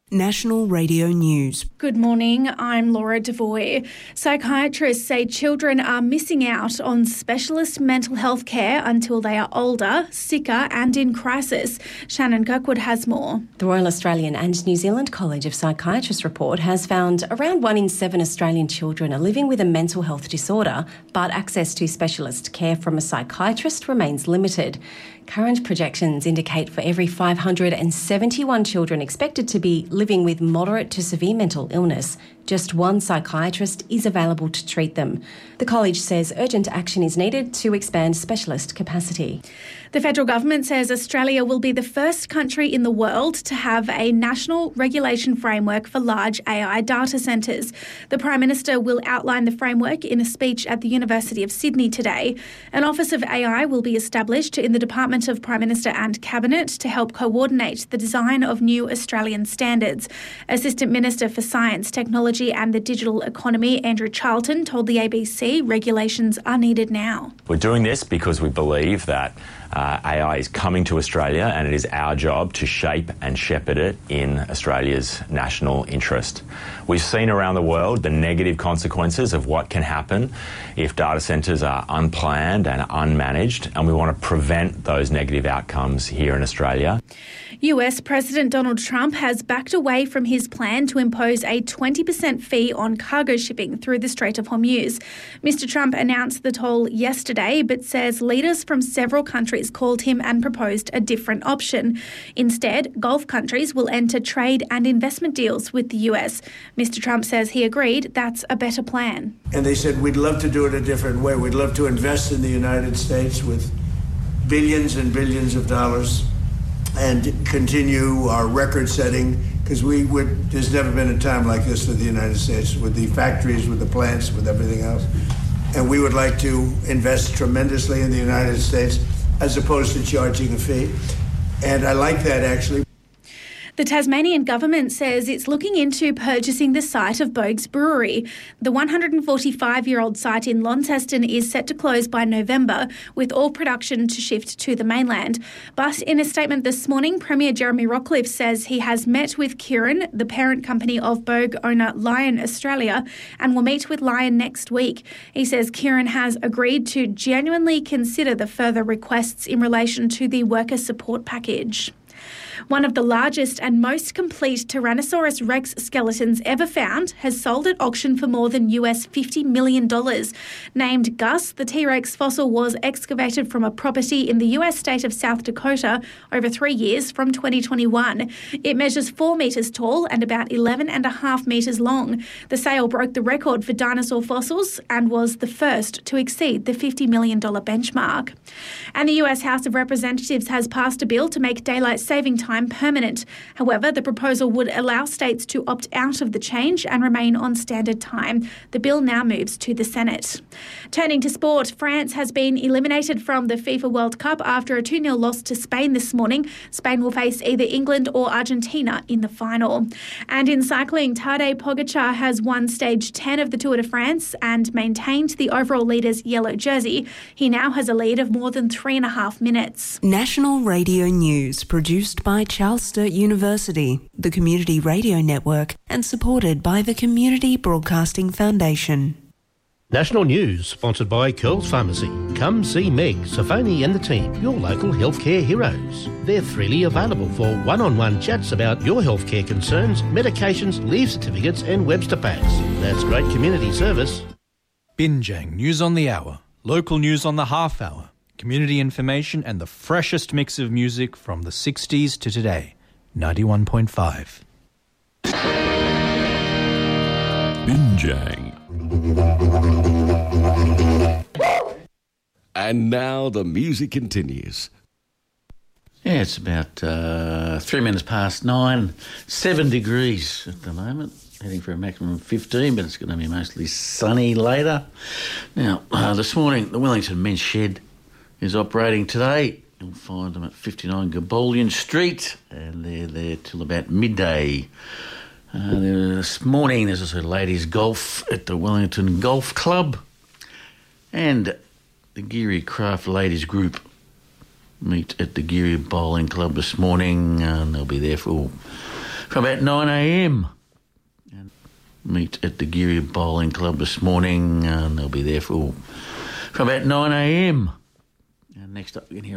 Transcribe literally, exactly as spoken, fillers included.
National Radio News. Good morning, I'm Laura Devoy. Psychiatrists say children are missing out on specialist mental health care until they are older, sicker and in crisis. Shannon Kirkwood has more. The Royal Australian and New Zealand College of Psychiatrists report has found around one in seven Australian children are living with a mental health disorder, but access to specialist care from a psychiatrist remains limited. Current projections indicate for every five hundred seventy-one children expected to be living with moderate to severe mental illness, just one psychiatrist is available to treat them. The college says urgent action is needed to expand specialist capacity. The federal government says Australia will be the first country in the world to have a national regulation framework for large A I data centres. The Prime Minister will outline the framework in a speech at the University of Sydney today. An Office of A I will be established in the Department of Prime Minister and Cabinet to help coordinate the design of new Australian standards. Assistant Minister for Science, Technology and the Digital Economy, Andrew Charlton, told the A B C regulations are needed now. We're doing this because we believe that Uh, A I is coming to Australia and it is our job to shape and shepherd it in Australia's national interest. We've seen around the world the negative consequences of what can happen if data centres are unplanned and unmanaged, and we want to prevent those negative outcomes here in Australia. U S President Donald Trump has backed away from his plan to impose a twenty percent fee on cargo shipping through the Strait of Hormuz. Mister Trump announced the toll yesterday, but says leaders from several countries called him and proposed a different option. Instead, Gulf countries will enter trade and investment deals with the U S. Mister Trump says he agreed that's a better plan. And they said, we'd love to do it a different way. We'd love to invest in the United States with billions and billions of dollars and continue our record setting, because we would, there's never been a time like this for the United States with the factories, with the plants, with everything else. And we would like to invest tremendously in the United States as opposed to charging a fee. And I like that, actually. The Tasmanian government says it's looking into purchasing the site of Boag's Brewery. The one hundred forty-five-year-old site in Launceston is set to close by November, with all production to shift to the mainland. But in a statement this morning, Premier Jeremy Rockliff says he has met with Kirin, the parent company of Boag owner Lion Australia, and will meet with Lion next week. He says Kirin has agreed to genuinely consider the further requests in relation to the worker support package. One of the largest and most complete Tyrannosaurus rex skeletons ever found has sold at auction for more than U S fifty million dollars. Named Gus, the T-Rex fossil was excavated from a property in the U S state of South Dakota over three years from twenty twenty-one. It measures four metres tall and about eleven and a half metres long. The sale broke the record for dinosaur fossils and was the first to exceed the fifty million dollars benchmark. And the U S House of Representatives has passed a bill to make daylight saving time permanent. However, the proposal would allow states to opt out of the change and remain on standard time. The bill now moves to the Senate. Turning to sport, France has been eliminated from the FIFA World Cup after a two nil loss to Spain this morning. Spain will face either England or Argentina in the final. And in cycling, Tadej Pogacar has won stage ten of the Tour de France and maintained the overall leader's yellow jersey. He now has a lead of more than three and a half minutes. National Radio News, produced by Charles Sturt University, the Community Radio Network, and supported by the Community Broadcasting Foundation. National News, sponsored by Curls Pharmacy. Come see Meg, Safoni and the team, your local healthcare heroes. They're freely available for one-on-one chats about your healthcare concerns, medications, leave certificates and Webster packs. That's great community service. Binjang News on the Hour, local news on the half hour, community information and the freshest mix of music from the sixties to today. ninety-one point five. Binjang. And now the music continues. Yeah, it's about uh, three minutes past nine, seven degrees at the moment, heading for a maximum of fifteen, but it's going to be mostly sunny later. Now, uh, this morning, the Wellington Men's Shed is operating today. You'll find them at fifty-nine Gabolian Street, and they're there till about midday. Uh, this morning, there's also ladies' golf at the Wellington Golf Club, and the Geary Craft Ladies Group meet at the Geary Bowling Club this morning, and they'll be there for from about nine a.m. and meet at the Geary Bowling Club this morning, and they'll be there for from about nine a.m. And next up, we can hear